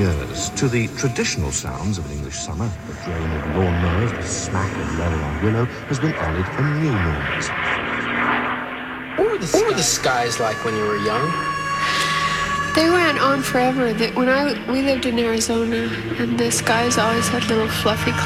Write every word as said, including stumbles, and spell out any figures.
ears to the traditional sounds of an English summer. The drone of lawnmowers, the smack of laurel on willow has been added a new noise. What were the, what were the skies like when you were young? They went on forever. That when I we lived in Arizona, and the skies always had little fluffy